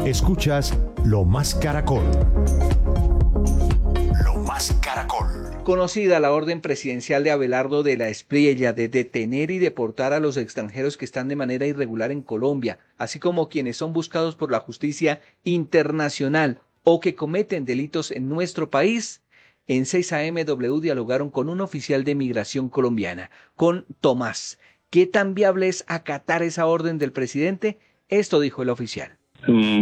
Escuchas Lo Más Caracol. Lo Más Caracol. Conocida la orden presidencial de Abelardo de la Espriella de detener y deportar a los extranjeros que están de manera irregular en Colombia, así como quienes son buscados por la justicia internacional o que cometen delitos en nuestro país. En 6 AM W dialogaron con un oficial de migración colombiana, con Tomás. ¿Qué tan viable es acatar esa orden del presidente? Esto dijo el oficial.